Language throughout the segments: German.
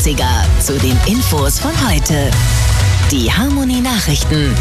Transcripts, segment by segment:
Klassiker zu den Infos von heute. Die Harmony Nachrichten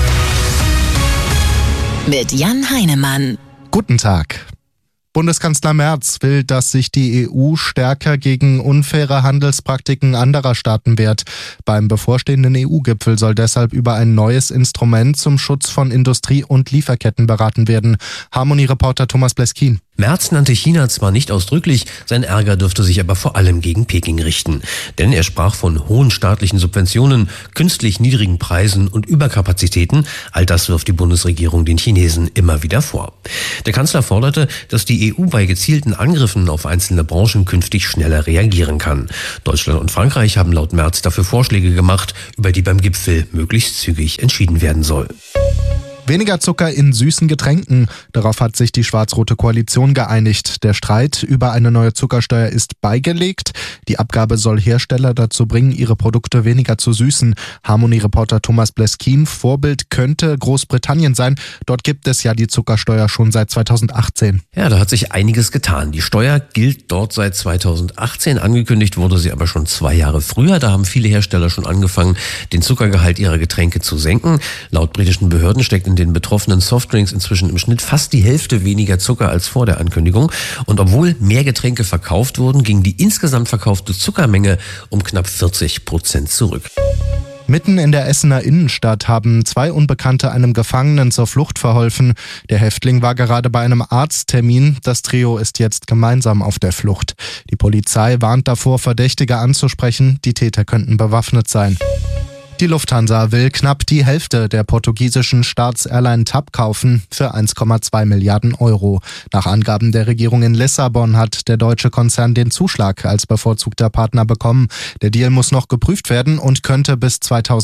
mit Jan Heinemann. Guten Tag. Bundeskanzler Merz will, dass sich die EU stärker gegen unfaire Handelspraktiken anderer Staaten wehrt. Beim bevorstehenden EU-Gipfel soll deshalb über ein neues Instrument zum Schutz von Industrie- und Lieferketten beraten werden. Harmony-Reporter Thomas Bleskin. Merz nannte China zwar nicht ausdrücklich, sein Ärger dürfte sich aber vor allem gegen Peking richten. Denn er sprach von hohen staatlichen Subventionen, künstlich niedrigen Preisen und Überkapazitäten. All das wirft die Bundesregierung den Chinesen immer wieder vor. Der Kanzler forderte, dass die EU bei gezielten Angriffen auf einzelne Branchen künftig schneller reagieren kann. Deutschland und Frankreich haben laut Merz dafür Vorschläge gemacht, über die beim Gipfel möglichst zügig entschieden werden soll. Weniger Zucker in süßen Getränken. Darauf hat sich die schwarz-rote Koalition geeinigt. Der Streit über eine neue Zuckersteuer ist beigelegt. Die Abgabe soll Hersteller dazu bringen, ihre Produkte weniger zu süßen. Harmony-Reporter Thomas Bleskin. Vorbild könnte Großbritannien sein. Dort gibt es ja die Zuckersteuer schon seit 2018. Ja, da hat sich einiges getan. Die Steuer gilt dort seit 2018. Angekündigt wurde sie aber schon 2 Jahre früher. Da haben viele Hersteller schon angefangen, den Zuckergehalt ihrer Getränke zu senken. Laut britischen Behörden steckt in den betroffenen Softdrinks inzwischen im Schnitt fast die Hälfte weniger Zucker als vor der Ankündigung. Und obwohl mehr Getränke verkauft wurden, ging die insgesamt verkaufte Zuckermenge um knapp 40% zurück. Mitten in der Essener Innenstadt haben 2 Unbekannte einem Gefangenen zur Flucht verholfen. Der Häftling war gerade bei einem Arzttermin. Das Trio ist jetzt gemeinsam auf der Flucht. Die Polizei warnt davor, Verdächtige anzusprechen. Die Täter könnten bewaffnet sein. Die Lufthansa will knapp die Hälfte der portugiesischen Staatsairline TAP kaufen für 1,2 Milliarden Euro. Nach Angaben der Regierung in Lissabon hat der deutsche Konzern den Zuschlag als bevorzugter Partner bekommen. Der Deal muss noch geprüft werden und könnte bis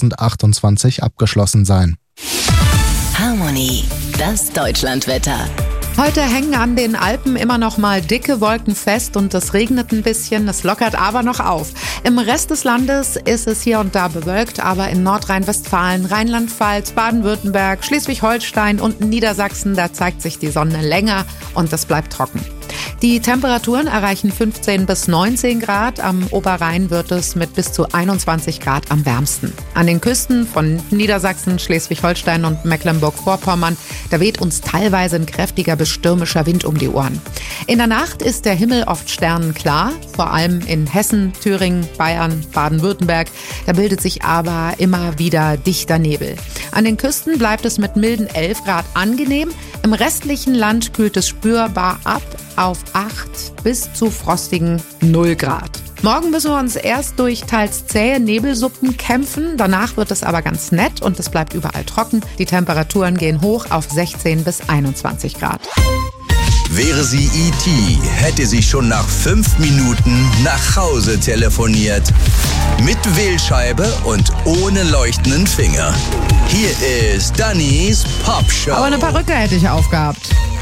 2028 abgeschlossen sein. Harmony, das Deutschlandwetter. Heute hängen an den Alpen immer noch mal dicke Wolken fest und es regnet ein bisschen, es lockert aber noch auf. Im Rest des Landes ist es hier und da bewölkt, aber in Nordrhein-Westfalen, Rheinland-Pfalz, Baden-Württemberg, Schleswig-Holstein und Niedersachsen, da zeigt sich die Sonne länger und es bleibt trocken. Die Temperaturen erreichen 15 bis 19 Grad. Am Oberrhein wird es mit bis zu 21 Grad am wärmsten. An den Küsten von Niedersachsen, Schleswig-Holstein und Mecklenburg-Vorpommern, da weht uns teilweise ein kräftiger bis stürmischer Wind um die Ohren. In der Nacht ist der Himmel oft sternenklar, vor allem in Hessen, Thüringen, Bayern, Baden-Württemberg. Da bildet sich aber immer wieder dichter Nebel. An den Küsten bleibt es mit milden 11 Grad angenehm. Im restlichen Land kühlt es spürbar ab auf 8 bis zu frostigen 0 Grad. Morgen müssen wir uns erst durch teils zähe Nebelsuppen kämpfen. Danach wird es aber ganz nett und es bleibt überall trocken. Die Temperaturen gehen hoch auf 16 bis 21 Grad. Wäre sie E.T., hätte sie schon nach 5 Minuten nach Hause telefoniert. Mit Wählscheibe und ohne leuchtenden Finger. Hier ist Dannys Popshow. Aber eine Perücke hätte ich aufgehabt.